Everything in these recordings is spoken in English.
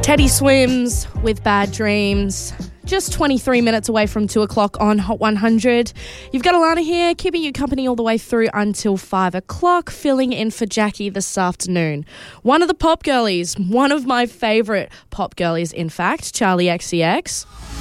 Teddy Swims with Bad Dreams. Just 23 minutes away from 2 o'clock on Hot 100. You've got Alana here, keeping you company all the way through until 5 o'clock, filling in for Jackie this afternoon. One of the pop girlies, one of my favourite pop girlies, in fact, Charli XCX.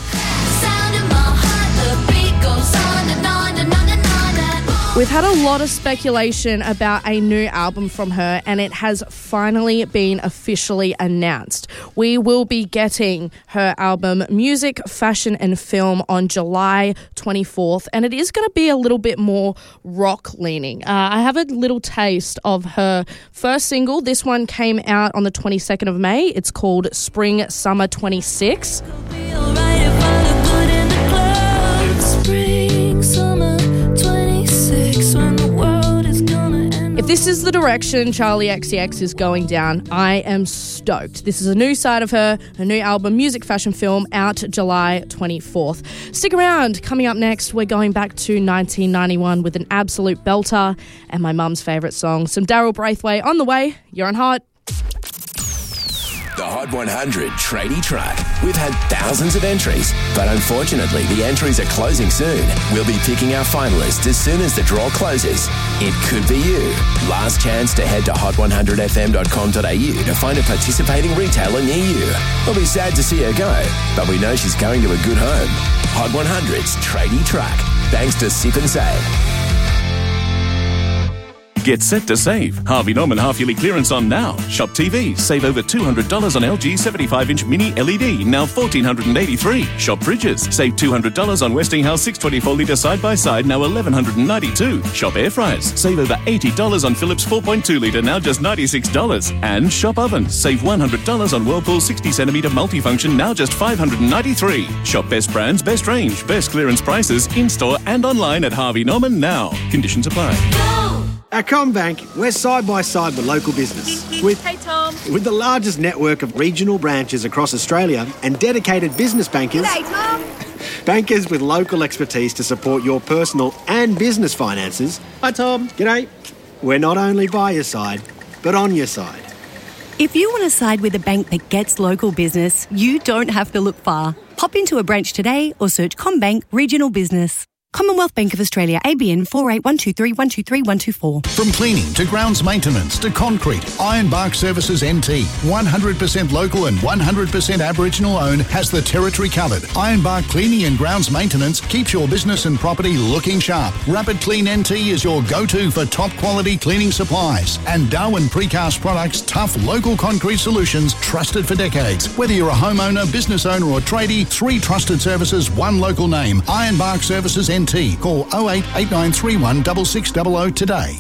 We've had a lot of speculation about a new album from her, and it has finally been officially announced. We will be getting her album Music, Fashion and Film on July 24th, and it is going to be a little bit more rock-leaning. I have a little taste of her first single. This one came out on the 22nd of May. It's called Spring Summer 26. If this is the direction Charli XCX is going down, I am stoked. This is a new side of her, a new album, Music, Fashion, Film, out July 24th. Stick around. Coming up next, we're going back to 1991 with an absolute belter and my mum's favourite song, some Daryl Braithwaite on the way. You're on Hot. The Hot 100 Tradie Truck. We've had thousands of entries, but unfortunately the entries are closing soon. We'll be picking our finalists as soon as the draw closes. It could be you. Last chance to head to hot100fm.com.au to find a participating retailer near you. We'll be sad to see her go, but we know she's going to a good home. Hot 100's Tradie Truck. Thanks to Sip and Save. Get set to save. Harvey Norman half-yearly clearance on now. Shop TV. Save over $200 on LG 75-inch mini LED, now $1,483. Shop fridges. Save $200 on Westinghouse 624-litre side-by-side, now $1,192. Shop air fryers. Save over $80 on Philips 4.2-litre, now just $96. And shop ovens. Save $100 on Whirlpool 60cm multifunction, now just $593. Shop best brands, best range, best clearance prices, in-store and online at Harvey Norman now. Conditions apply. At CommBank, we're side by side with local business. Hey, Tom. With the largest network of regional branches across Australia and dedicated business bankers. G'day, Tom. Bankers with local expertise to support your personal and business finances. Hi, Tom. G'day. We're not only by your side, but on your side. If you want to side with a bank that gets local business, you don't have to look far. Pop into a branch today or search CommBank Regional Business. Commonwealth Bank of Australia, ABN 48123123124. From cleaning to grounds maintenance to concrete, Ironbark Services NT, 100% local and 100% Aboriginal owned, has the territory covered. Ironbark Cleaning and Grounds Maintenance keeps your business and property looking sharp. Rapid Clean NT is your go-to for top quality cleaning supplies. And Darwin Precast Products, tough local concrete solutions trusted for decades. Whether you're a homeowner, business owner or tradie, 3 trusted services, 1 local name. Ironbark Services NT. Call 08 8931 6600 today.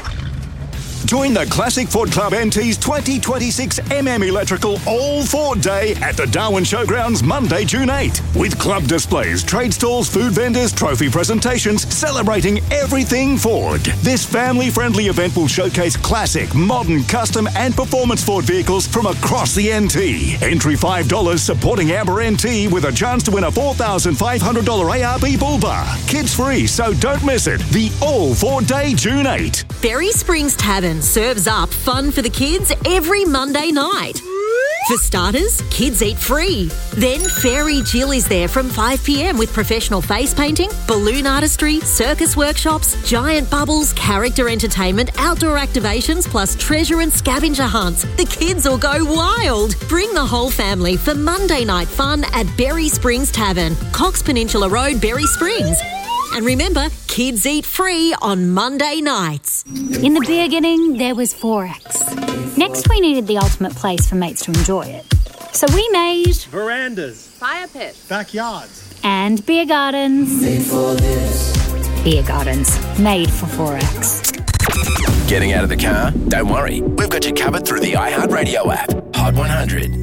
Join the Classic Ford Club NT's 2026 Electrical All Ford Day at the Darwin Showgrounds Monday, June 8. With club displays, trade stalls, food vendors, trophy presentations, celebrating everything Ford. This family-friendly event will showcase classic, modern, custom and performance Ford vehicles from across the NT. Entry $5 supporting Amber NT with a chance to win a $4,500 ARB bull bar. Kids free, so don't miss it. The All Ford Day, June 8. Berry Springs Tavern serves up fun for the kids every Monday night. For starters, kids eat free. Then Fairy Jill is there from 5 p.m. with professional face painting, balloon artistry, circus workshops, giant bubbles, character entertainment, outdoor activations, plus treasure and scavenger hunts. The kids will go wild. Bring the whole family for Monday night fun at Berry Springs Tavern, Cox Peninsula Road, Berry Springs. And remember, kids eat free on Monday nights. In the beginning, there was Forex. Next, we needed the ultimate place for mates to enjoy it. So we made Verandas. Fire pits. Backyards. and beer gardens. Made for this. Beer gardens, made for Forex. Getting out of the car? Don't worry. We've got you covered through the iHeartRadio app. Hot 100.